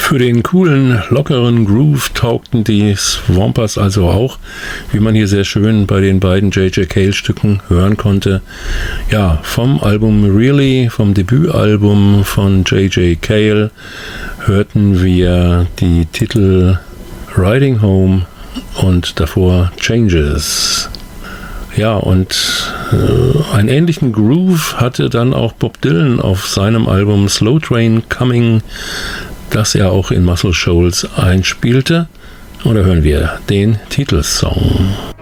Für den coolen, lockeren Groove taugten die Swampers also auch, wie man hier sehr schön bei den beiden J.J. Cale-Stücken hören konnte. Ja, vom Album Really, vom Debütalbum von J.J. Cale, hörten wir die Titel Riding Home und davor Changes. Ja, und einen ähnlichen Groove hatte dann auch Bob Dylan auf seinem Album Slow Train Coming, das er auch in Muscle Shoals einspielte. Und da hören wir den Titelsong.